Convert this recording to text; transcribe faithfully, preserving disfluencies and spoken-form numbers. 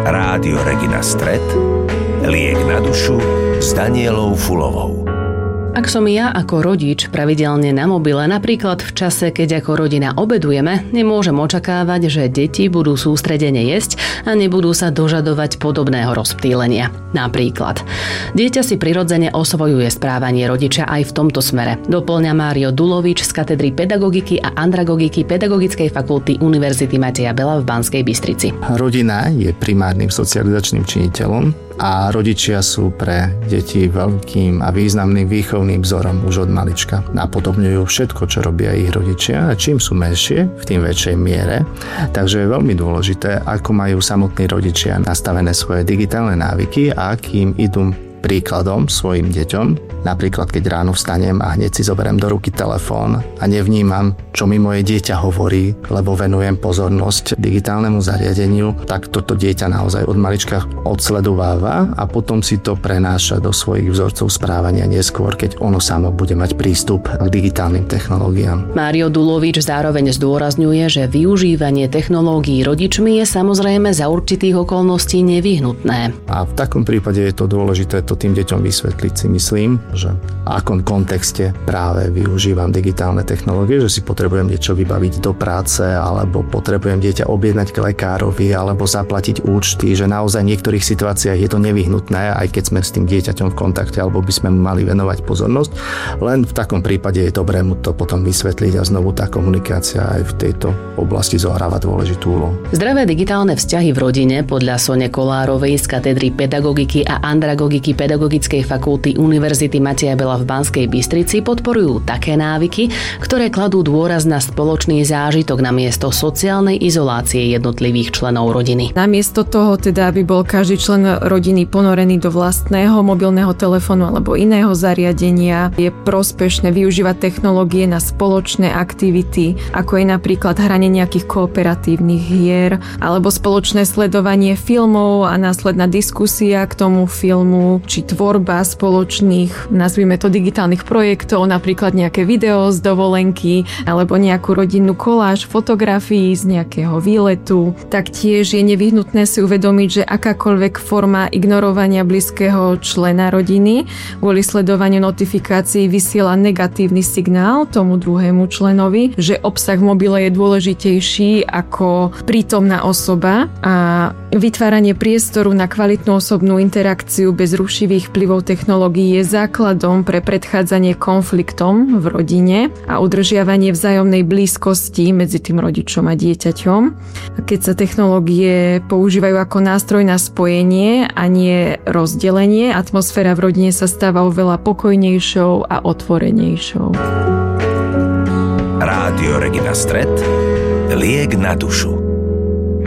Rádio Regina Stret, liek na dušu s Danielou Fulovou. Ak som ja ako rodič pravidelne na mobile, napríklad v čase, keď ako rodina obedujeme, nemôžem očakávať, že deti budú sústredene jesť a nebudú sa dožadovať podobného rozptýlenia. Napríklad. Dieťa si prirodzene osvojuje správanie rodiča aj v tomto smere. Doplňa Mário Dulovič z katedry pedagogiky a andragogiky Pedagogickej fakulty Univerzity Mateja Bela v Banskej Bystrici. Rodina je primárnym socializačným činiteľom a rodičia sú pre deti veľkým a významným výchovným vzorom už od malička. Napodobňujú všetko, čo robia ich rodičia, a čím sú menšie, v tým väčšej miere. Takže je veľmi dôležité, ako majú samotní rodičia nastavené svoje digitálne návyky a akým idú príkladom svojim deťom. Napríklad, keď ráno vstanem a hneď si zoberiem do ruky telefón a nevnímam, čo mi moje dieťa hovorí, lebo venujem pozornosť digitálnemu zariadeniu, tak toto dieťa naozaj od malička odsledováva a potom si to prenáša do svojich vzorcov správania neskôr, keď ono samo bude mať prístup k digitálnym technológiám. Mário Dulovič zároveň zdôrazňuje, že využívanie technológií rodičmi je samozrejme za určitých okolností nevyhnutné. A v takom prípade je to dôležité to tým deťom vysvetliť, si myslím, že v akom kontexte práve využívam digitálne technológie, že si potrebujem niečo vybaviť do práce, alebo potrebujem dieťa objednať k lekárovi, alebo zaplatiť účty, že naozaj v niektorých situáciách je to nevyhnutné, aj keď sme s tým dieťaťom v kontakte, alebo by sme mu mali venovať pozornosť. Len v takom prípade je dobré mu to potom vysvetliť a znovu tá komunikácia aj v tejto oblasti zohráva dôležitú úlohu. Zdravé digitálne vzťahy v rodine podľa Sone Kolárovej z katedry pedagogiky a andragogiky Pedagogickej fakulty Univerzity Mateja Bela v Banskej Bystrici podporujú také návyky, ktoré kladú dôraz na spoločný zážitok namiesto sociálnej izolácie jednotlivých členov rodiny. Namiesto toho teda, aby bol každý člen rodiny ponorený do vlastného mobilného telefónu alebo iného zariadenia, je prospešné využívať technológie na spoločné aktivity, ako je napríklad hranie nejakých kooperatívnych hier alebo spoločné sledovanie filmov a následná diskusia k tomu filmu, či tvorba spoločných, nazvime to digitálnych projektov, napríklad nejaké video z dovolenky alebo nejakú rodinnú koláž fotografií z nejakého výletu. Taktiež je nevyhnutné si uvedomiť, že akákoľvek forma ignorovania blízkeho člena rodiny kvôli sledovaniu notifikácií vysiela negatívny signál tomu druhému členovi, že obsah v mobile je dôležitejší ako prítomná osoba a vytváranie priestoru na kvalitnú osobnú interakciu bez rušivých vplyvov technológií je základom pre predchádzanie konfliktom v rodine a udržiavanie vzájomnej blízkosti medzi tým rodičom a dieťaťom. Keď sa technológie používajú ako nástroj na spojenie a nie rozdelenie, atmosféra v rodine sa stáva oveľa pokojnejšou a otvorenejšou. Rádio Regina Stret, liek na dušu.